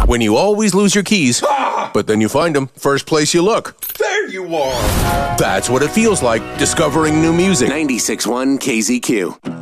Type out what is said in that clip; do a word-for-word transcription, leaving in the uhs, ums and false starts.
When you always lose your keys, but then you find them first place you look. There you are. That's what it feels like discovering new music. ninety-six point one K Z Q.